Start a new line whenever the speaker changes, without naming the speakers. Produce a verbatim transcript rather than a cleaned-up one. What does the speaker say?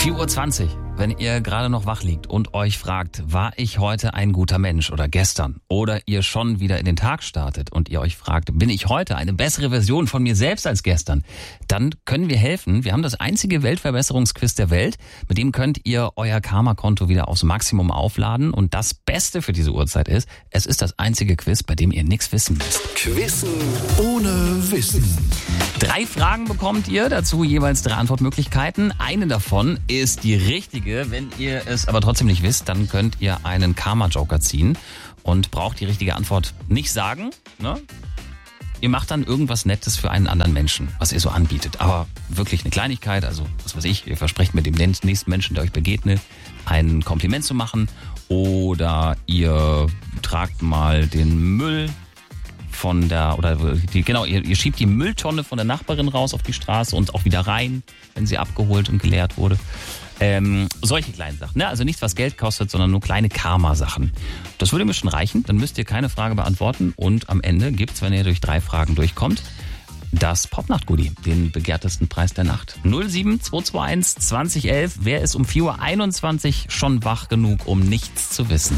vier Uhr zwanzig, wenn ihr gerade noch wach liegt und euch fragt, war ich heute ein guter Mensch oder gestern? Oder ihr schon wieder in den Tag startet und ihr euch fragt, bin ich heute eine bessere Version von mir selbst als gestern? Dann können wir helfen. Wir haben das einzige Weltverbesserungsquiz der Welt. Mit dem könnt ihr euer Karma-Konto wieder aufs Maximum aufladen. Und das Beste für diese Uhrzeit ist, es ist das einzige Quiz, bei dem ihr nichts wissen müsst.
Quizzen ohne Wissen.
Drei Fragen bekommt ihr, dazu jeweils drei Antwortmöglichkeiten. Eine davon ist die richtige. Wenn ihr es aber trotzdem nicht wisst, dann könnt ihr einen Karma-Joker ziehen und braucht die richtige Antwort nicht sagen. Ne? Ihr macht dann irgendwas Nettes für einen anderen Menschen, was ihr so anbietet. Aber wirklich eine Kleinigkeit, also was weiß ich, ihr versprecht mit dem nächsten Menschen, der euch begegnet, ein Kompliment zu machen. Oder ihr tragt mal den Müll von der, oder die, genau, ihr, ihr schiebt die Mülltonne von der Nachbarin raus auf die Straße und auch wieder rein, wenn sie abgeholt und geleert wurde. Ähm, solche kleinen Sachen, ne? Also nichts, was Geld kostet, sondern nur kleine Karma-Sachen. Das würde mir schon reichen, dann müsst ihr keine Frage beantworten und am Ende gibt's, wenn ihr durch drei Fragen durchkommt, das Popnacht-Goodie, den begehrtesten Preis der Nacht. null sieben zwei zwei eins zwanzig elf, wer ist um vier Uhr einundzwanzig schon wach genug, um nichts zu wissen?